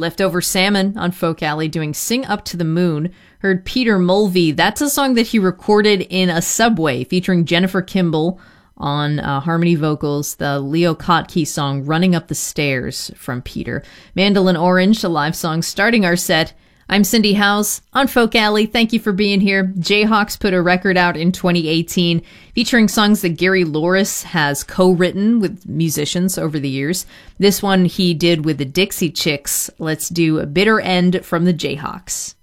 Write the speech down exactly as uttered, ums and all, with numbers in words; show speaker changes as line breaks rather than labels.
Leftover Salmon on Folk Alley doing Sing Up to the Moon. Heard Peter Mulvey. That's a song that he recorded in a subway featuring Jennifer Kimball on uh, harmony vocals. The Leo Kottke song Running Up the Stairs from Peter. Mandolin Orange, a live song starting our set. I'm Cindy Howes on Folk Alley. Thank you for being here. Jayhawks put a record out in twenty eighteen featuring songs that Gary Louris has co-written with musicians over the years. This one he did with the Dixie Chicks. Let's do a Bitter End from the Jayhawks.